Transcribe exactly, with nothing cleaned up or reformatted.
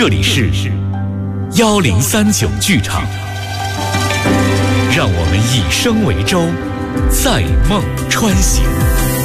这里是幺零三九剧场，让我们以声为舟，载梦穿行。